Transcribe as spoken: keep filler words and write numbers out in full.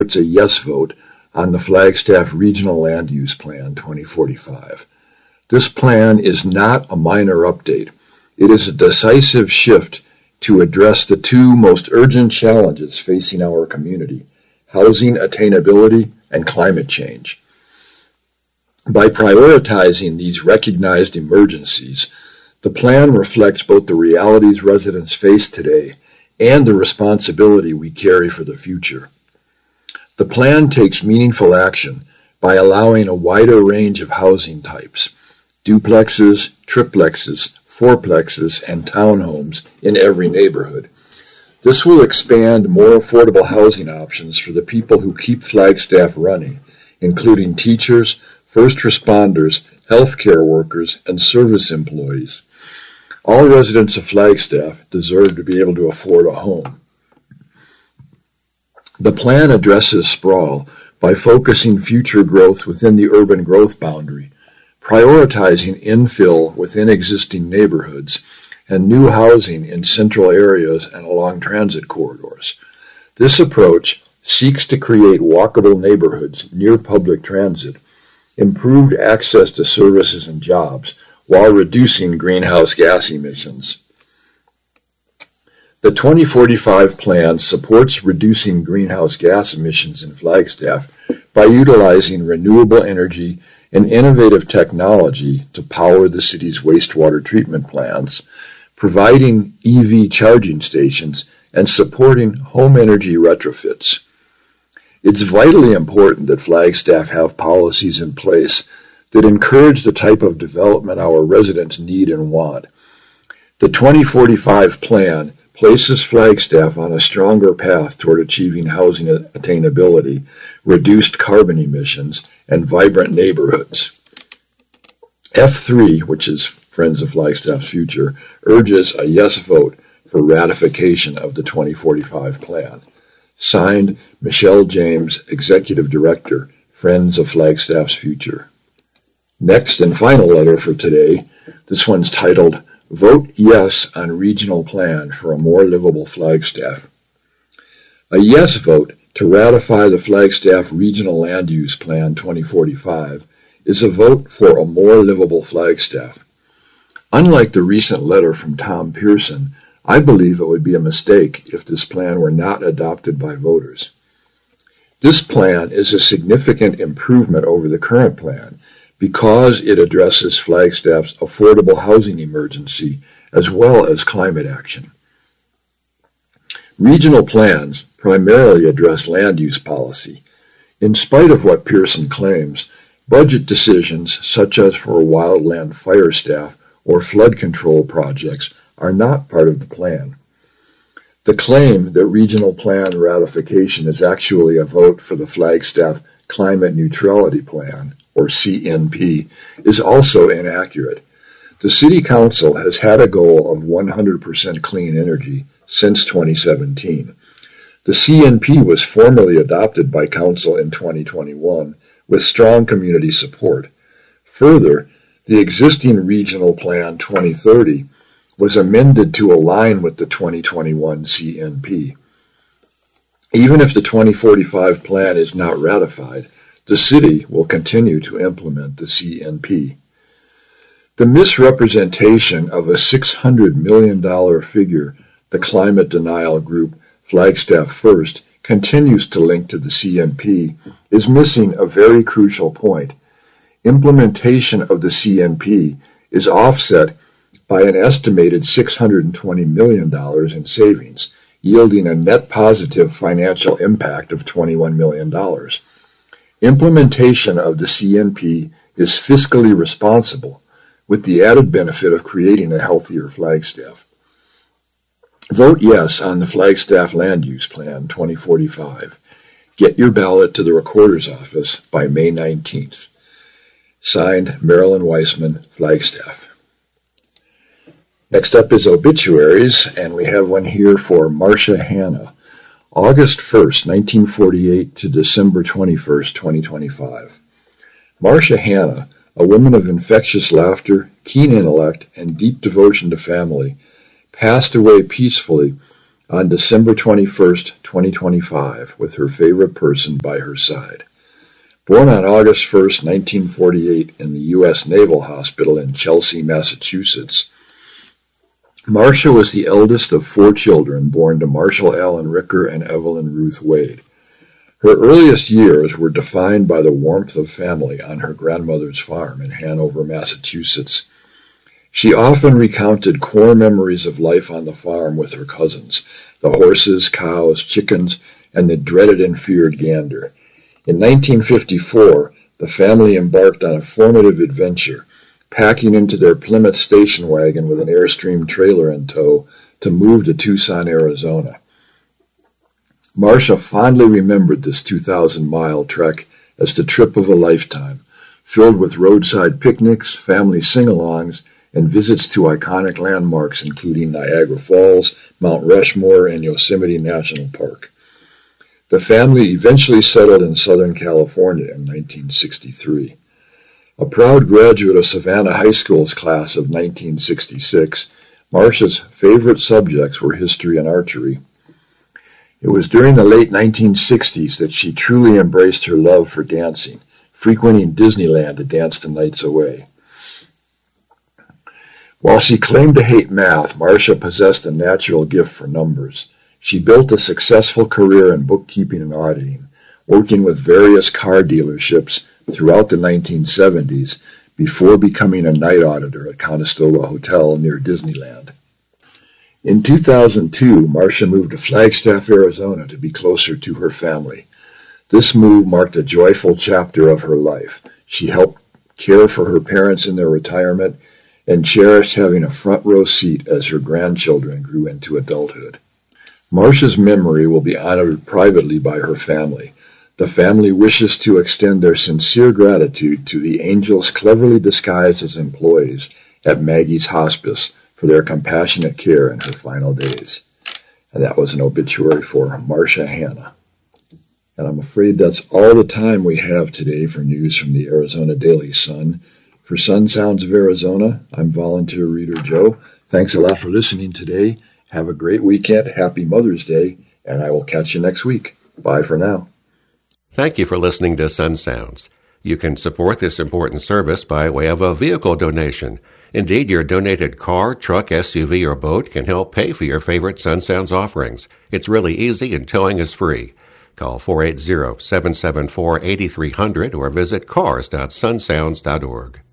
It's a yes vote on the Flagstaff Regional Land Use Plan twenty forty-five. This plan is not a minor update. It is a decisive shift to address the two most urgent challenges facing our community: housing attainability and climate change. By prioritizing these recognized emergencies, the plan reflects both the realities residents face today and the responsibility we carry for the future. The plan takes meaningful action by allowing a wider range of housing types: duplexes, triplexes, fourplexes, and townhomes in every neighborhood. This will expand more affordable housing options for the people who keep Flagstaff running, including teachers, first responders, healthcare workers, and service employees. All residents of Flagstaff deserve to be able to afford a home. The plan addresses sprawl by focusing future growth within the urban growth boundary, prioritizing infill within existing neighborhoods, and new housing in central areas and along transit corridors. This approach seeks to create walkable neighborhoods near public transit, improved access to services and jobs, while reducing greenhouse gas emissions. The twenty forty-five plan supports reducing greenhouse gas emissions in Flagstaff by utilizing renewable energy and innovative technology to power the city's wastewater treatment plants, providing E V charging stations, and supporting home energy retrofits. It's vitally important that Flagstaff have policies in place that encourage the type of development our residents need and want. The twenty forty-five plan places Flagstaff on a stronger path toward achieving housing attainability, reduced carbon emissions, and vibrant neighborhoods. F three, which is Friends of Flagstaff's Future, urges a yes vote for ratification of the twenty forty-five plan. Signed, Michelle James, Executive Director, Friends of Flagstaff's Future. Next and final letter for today. This one's titled, Vote Yes on Regional Plan for a More Livable Flagstaff. A yes vote to ratify the Flagstaff Regional Land Use Plan twenty forty-five is a vote for a more livable Flagstaff. Unlike the recent letter from Tom Pearson, I believe it would be a mistake if this plan were not adopted by voters. This plan is a significant improvement over the current plan because it addresses Flagstaff's affordable housing emergency as well as climate action. Regional plans primarily address land use policy. In spite of what Pearson claims, budget decisions such as for wildland fire staff or flood control projects are not part of the plan. The claim that regional plan ratification is actually a vote for the Flagstaff Climate Neutrality Plan, or C N P, is also inaccurate. The City Council has had a goal of one hundred percent clean energy since twenty seventeen. The C N P was formally adopted by Council in twenty twenty-one with strong community support. Further, the existing Regional Plan twenty thirty was amended to align with the twenty twenty-one C N P. Even if the twenty forty-five plan is not ratified, the city will continue to implement the C N P. The misrepresentation of a six hundred million dollars figure the climate denial group Flagstaff First continues to link to the C N P is missing a very crucial point. Implementation of the C N P is offset by an estimated six hundred twenty million dollars in savings, yielding a net positive financial impact of twenty-one million dollars. Implementation of the C N P is fiscally responsible, with the added benefit of creating a healthier Flagstaff. Vote yes on the Flagstaff Land Use Plan twenty forty-five. Get your ballot to the Recorder's Office by May nineteenth. Signed, Marilyn Weissman, Flagstaff. Next up is obituaries, and we have one here for Marcia Hanna, August first, nineteen forty-eight to December twenty-first, twenty twenty-five. Marcia Hanna, a woman of infectious laughter, keen intellect, and deep devotion to family, passed away peacefully on December twenty-first, twenty twenty-five, with her favorite person by her side. Born on August first, nineteen forty-eight, in the U S Naval Hospital in Chelsea, Massachusetts, Marcia was the eldest of four children born to Marshall Allen Ricker and Evelyn Ruth Wade. Her earliest years were defined by the warmth of family on her grandmother's farm in Hanover, Massachusetts. She often recounted core memories of life on the farm with her cousins, the horses, cows, chickens, and the dreaded and feared gander. In nineteen fifty-four, the family embarked on a formative adventure, packing into their Plymouth station wagon with an Airstream trailer in tow to move to Tucson, Arizona. Marcia fondly remembered this two thousand mile trek as the trip of a lifetime, filled with roadside picnics, family sing-alongs, and visits to iconic landmarks including Niagara Falls, Mount Rushmore, and Yosemite National Park. The family eventually settled in Southern California in nineteen sixty-three. A proud graduate of Savannah High School's class of nineteen sixty-six, Marcia's favorite subjects were history and archery. It was during the late nineteen sixties that she truly embraced her love for dancing, frequenting Disneyland to dance the nights away. While she claimed to hate math, Marcia possessed a natural gift for numbers. She built a successful career in bookkeeping and auditing, working with various car dealerships throughout the nineteen seventies before becoming a night auditor at Conestoga Hotel near Disneyland. In two thousand two, Marcia moved to Flagstaff, Arizona to be closer to her family. This move marked a joyful chapter of her life. She helped care for her parents in their retirement and cherished having a front row seat as her grandchildren grew into adulthood. Marcia's memory will be honored privately by her family. The family wishes to extend their sincere gratitude to the angels cleverly disguised as employees at Maggie's Hospice for their compassionate care in her final days. And that was an obituary for Marcia Hanna. And I'm afraid that's all the time we have today for news from the Arizona Daily Sun. For Sun Sounds of Arizona, I'm volunteer reader Joe. Thanks a lot for listening today. Have a great weekend. Happy Mother's Day. And I will catch you next week. Bye for now. Thank you for listening to Sun Sounds. You can support this important service by way of a vehicle donation. Indeed, your donated car, truck, S U V, or boat can help pay for your favorite Sun Sounds offerings. It's really easy and towing is free. Call four eight zero, seven seven four, eight three zero zero or visit cars dot sun sounds dot org.